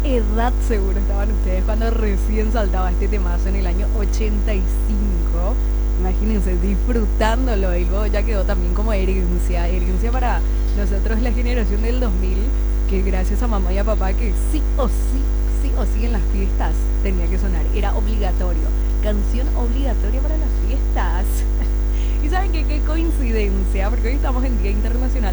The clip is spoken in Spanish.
edad seguro estaban ustedes cuando recién saltaba este temazo en el año 85? Imagínense, disfrutándolo y luego ya quedó también como herencia para nosotros la generación del 2000, que gracias a mamá y a papá que sí o sí en las fiestas tenía que sonar, era obligatorio, canción obligatoria para las fiestas. Y saben qué coincidencia, porque hoy estamos en Día Internacional